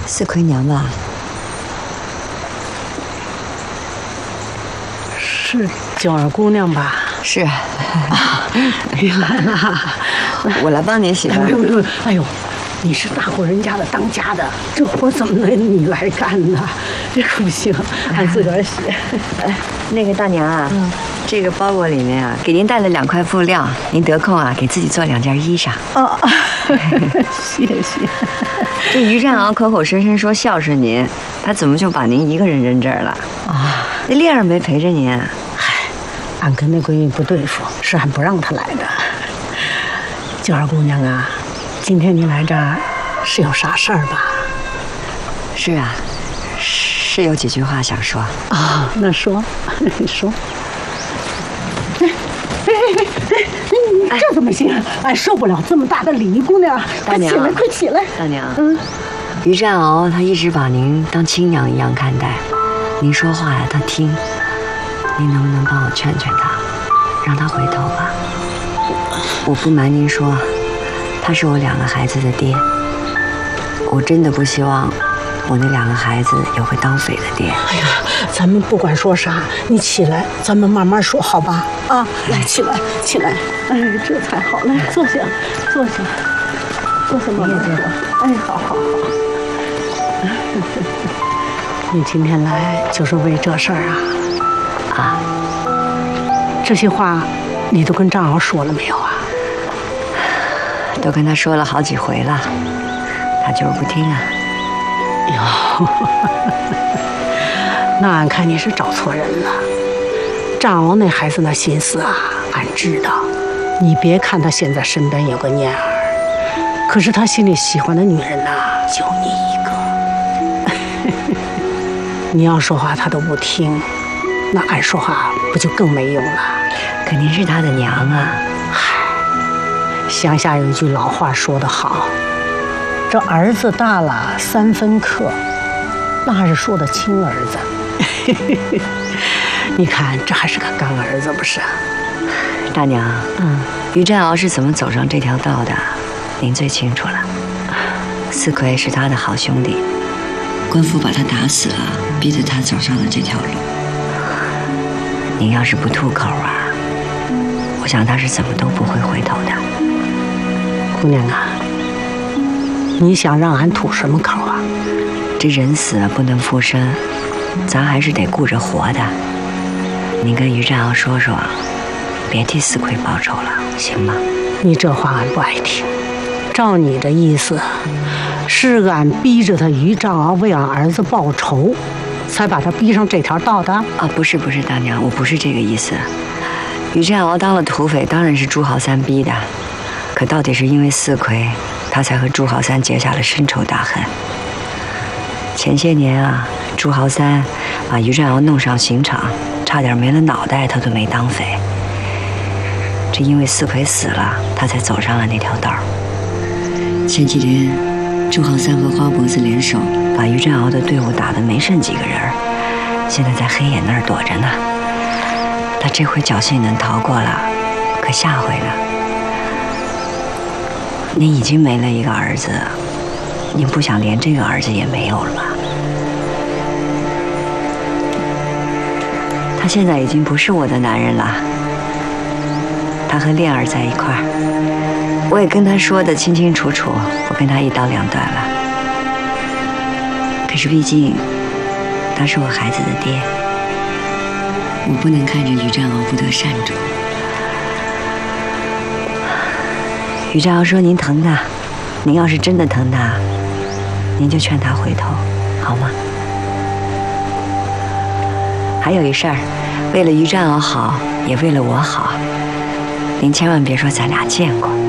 四奎娘吧？ 是九儿姑娘吧？ 是。 你来了， 我来帮您洗吧。 哎呦，你是大户人家的当家的，这活怎么能你来干呢？这可不行，俺自个儿洗。 那个大娘啊，这个包裹里面啊，给您带了2块布料，您得空啊，给自己做2件衣裳。 哦，谢谢。 这于占鳌口口声声说孝顺您，他怎么就把您一个人扔这儿了？啊，那烈儿没陪着您。 嗨，俺跟那闺女不对付，是俺不让她来的。九儿姑娘啊，今天你来这儿是有啥事儿吧？ 是啊，是有几句话想说。 啊，那说，说。这怎么行？俺受不了这么大的礼，姑娘，快起来，快起来！ 大娘，于占鳌他一直把您当亲娘一样看待，您说话呀他听，您能不能帮我劝劝他，让他回头吧？我不瞒您说，他是我2个孩子的爹，我真的不希望我那2个孩子有个当匪的爹。 哎呀，咱们不管说啥，你起来，咱们慢慢说，好吧？啊，来，起来，起来！哎，这才好，来坐下，坐下，坐下，慢慢说。哎，好好好。你今天来就是为这事儿啊？ 啊， 这些话你都跟张鳌说了没有啊？ 都跟他说了好几回了，他就是不听啊。 哟，那俺看你是找错人了。张鳌那孩子那心思啊，俺知道。你别看他现在身边有个念儿，可是他心里喜欢的女人呐，就你一个。你要说话他都不听，那俺说话不就更没用了？ 可您是他的娘啊。 嗨，乡下有一句老话说得好，这儿子大了3分克，那还是说的亲儿子。你看这还是个干儿子不是？ 大娘，于占鳌是怎么走上这条道的，您最清楚了。四奎是他的好兄弟，官府把他打死了，逼得他走上了这条路。您要是不吐口啊，我想他是怎么都不会回头的。 姑娘啊，你想让俺吐什么口啊？ 这人死了不能复生，咱还是得顾着活的。您跟于占鳌说说，别替四奎报仇了，行吗？ 你这话俺不爱听。照你这意思，是俺逼着他于占鳌为俺儿子报仇，才把他逼上这条道的？啊， 不是大娘，我不是这个意思。于占鳌当了土匪，当然是朱豪三逼的，可到底是因为四奎，他才和朱豪三结下了深仇大恨。前些年啊，朱豪三把于占鳌弄上刑场，差点没了脑袋，他都没当匪。这因为四奎死了，他才走上了那条道。前几天，朱豪三和花脖子联手，把于占鳌的队伍打得没剩几个人，现在在黑眼那儿躲着呢。他这回侥幸能逃过了，可下回呢？您已经没了一个儿子，您不想连这个儿子也没有了吧？他现在已经不是我的男人了，他和恋儿在一块儿，我也跟他说的清清楚楚，我跟他一刀两断了。可是毕竟他是我孩子的爹，我不能看着于占鳌不得善终。于占鳌说您疼他，您要是真的疼他，您就劝他回头，好吗？还有一事儿，为了于占鳌好，也为了我好，您千万别说咱俩见过。